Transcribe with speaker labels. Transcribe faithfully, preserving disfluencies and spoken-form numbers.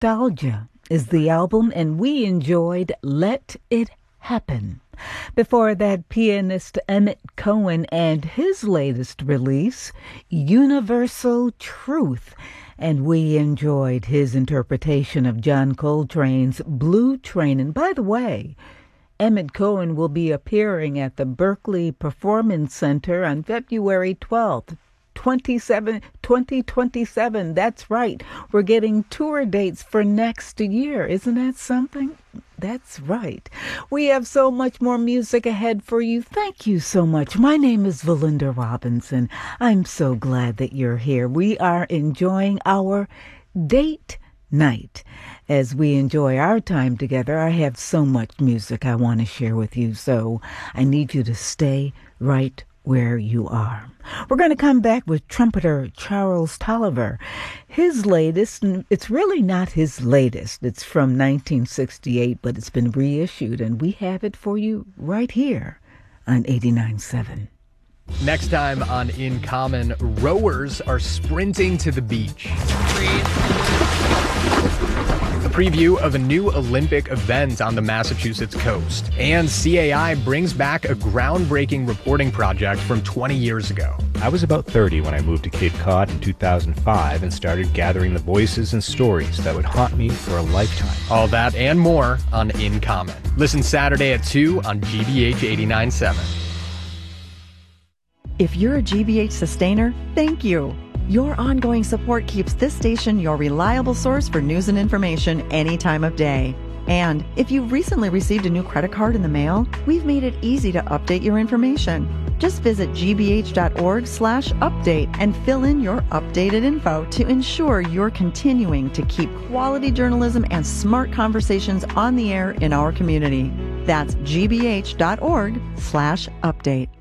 Speaker 1: Nostalgia is the album, and we enjoyed Let It Happen. Before that, pianist Emmett Cohen and his latest release, Universal Truth. And we enjoyed his interpretation of John Coltrane's Blue Train. And by the way, Emmett Cohen will be appearing at the Berkeley Performance Center on February twelfth. twenty twenty-seven, that's right. We're getting tour dates for next year. Isn't that something? That's right. We have so much more music ahead for you. Thank you so much. My name is Valinda Robinson. I'm so glad that you're here. We are enjoying our date night. As we enjoy our time together, I have so much music I want to share with you, so I need you to stay right where you are. We're going to come back with trumpeter Charles Tolliver. His latest, and it's really not his latest. It's from nineteen sixty-eight, but it's been reissued, and we have it for you right here on eighty-nine point seven.
Speaker 2: Next time on In Common, rowers are sprinting to the beach. A preview of a new Olympic event on the Massachusetts coast. And C A I brings back a groundbreaking reporting project from twenty years ago.
Speaker 3: I was about thirty when I moved to Cape Cod in two thousand five and started gathering the voices and stories that would haunt me for a lifetime.
Speaker 2: All that and more on In Common. Listen Saturday at two on G B H eighty-nine point seven.
Speaker 4: If you're a G B H sustainer, thank you. Your ongoing support keeps this station your reliable source for news and information any time of day. And if you've recently received a new credit card in the mail, we've made it easy to update your information. Just visit gbh.org slash update and fill in your updated info to ensure you're continuing to keep quality journalism and smart conversations on the air in our community. That's gbh.org slash update.